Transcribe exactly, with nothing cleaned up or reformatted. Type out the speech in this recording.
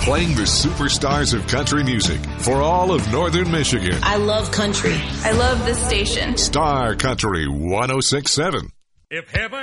playing the superstars of country music for all of northern Michigan. I love country. I love this station. Star Country one oh six point seven. If heaven